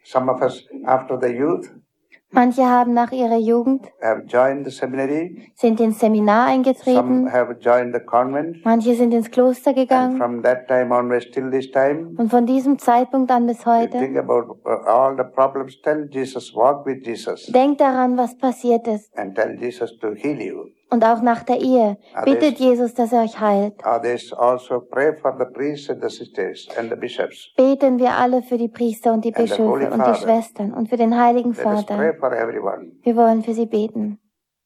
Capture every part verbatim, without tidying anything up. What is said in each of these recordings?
Some of us, after the youth, Manche haben nach ihrer Jugend, have joined the seminary. sind ins Seminar Some eingetreten, have joined the convent. manche sind ins Kloster And gegangen from that time onwards till this time, und von diesem Zeitpunkt an bis you heute, think about uh, all the problems. Tell Jesus, walk with Jesus, denkt daran, was passiert ist. and tell Jesus to heal you. Und auch nach der Ehe, bittet Others, Jesus, dass er euch heilt. others also pray for the priests and the sisters and the bishops. Beten wir alle für die Priester und die And the Holy Bischöfe und die Father. Schwestern und für den Heiligen Let us pray Vater. for everyone. Wir wollen für sie beten.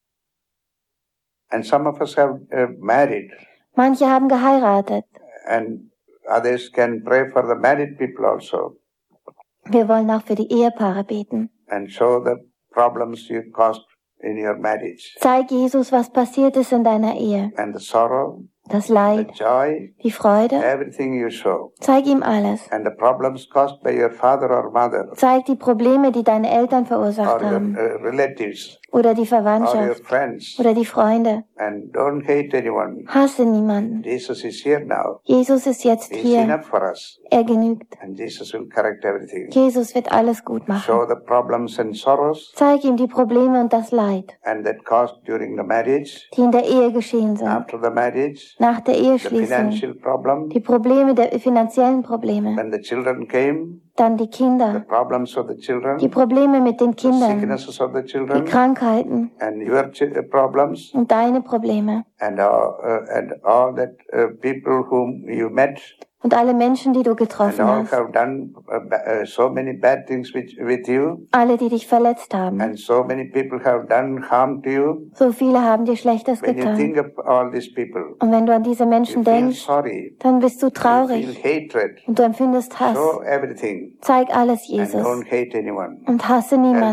And some of us have uh, married, Manche haben geheiratet. and others can pray for the married people also, Wir wollen auch für die Ehepaare beten. and show the problems you caused in your marriage, Zeig Jesus, was passiert ist in deiner Ehe. and the sorrow, Das the Leid, joy, die Freude. everything you show, Zeig ihm alles. and the problems caused by your father or mother, Zeig die Probleme, die deine Eltern verursacht or your haben. uh, relatives, Oder die or your Verwandtschaft. friends, Oder die Freunde. and don't hate anyone. Hasse niemanden. Jesus is here now. Jesus ist jetzt He is hier. enough for us, Er genügt. and Jesus will correct everything. Jesus wird alles gut machen. Show the problems and sorrows, Zeig ihm die Probleme und das Leid, and that caused during the marriage, die in der Ehe geschehen sind. after the marriage, Nach der the Eheschließung. financial problem, Die Probleme der finanziellen Probleme. when the children came, Dann die the Kinder. problems of the children, Die Probleme mit den the Kindern. sicknesses of the Die children, Krankheiten. and your ch- uh, problems, Und deine Probleme. and uh, uh, and all that uh, people whom you met, Und alle Menschen, die du and getroffen all hast. have done uh, ba- uh, so many bad things with, with you, Alle, die dich verletzt haben. and so many people have done harm to you. So viele haben dir Schlechtes When you getan. think of all these people, Und wenn du an diese you Menschen feel denkst, sorry, dann bist du you feel traurig. hatred. Und du empfindest Hass. Show everything, Zeig alles and Jesus. don't hate anyone. Und hasse niemanden.